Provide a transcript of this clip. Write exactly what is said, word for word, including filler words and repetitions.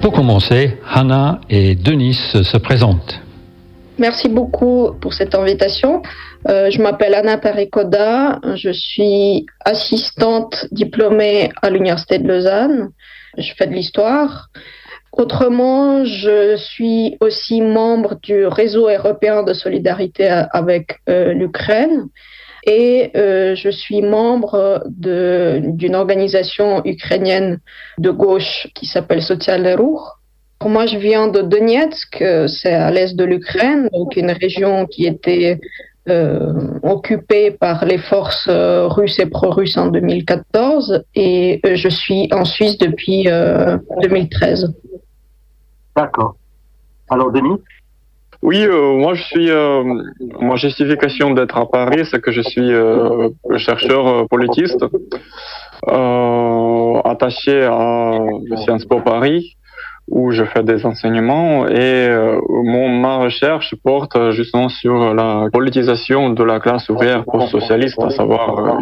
Pour commencer, Hannah et Denis se présentent. Merci beaucoup pour cette invitation. Euh, je m'appelle Anna Parekoda, je suis assistante diplômée à l'Université de Lausanne. Je fais de l'histoire. Autrement, je suis aussi membre du réseau européen de solidarité avec euh, l'Ukraine et euh, je suis membre de, d'une organisation ukrainienne de gauche qui s'appelle Social Ruch. Moi, je viens de Donetsk, c'est à l'est de l'Ukraine, donc une région qui était euh, occupée par les forces euh, russes et pro-russes en deux mille quatorze, et euh, je suis en Suisse depuis euh, deux mille treize. D'accord. Alors, Denis ? Oui, euh, moi je suis, euh, ma justification d'être à Paris, c'est que je suis euh, chercheur euh, politiste, euh, attaché à Sciences Po Paris, où je fais des enseignements, et euh, mon, ma recherche porte justement sur la politisation de la classe ouvrière post-socialiste, à savoir euh,